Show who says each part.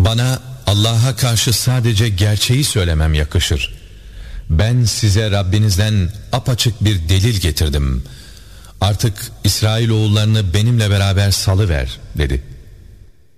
Speaker 1: Bana Allah'a karşı sadece gerçeği söylemem yakışır. Ben size Rabbinizden apaçık bir delil getirdim. Artık İsrailoğullarını benimle beraber salıver dedi.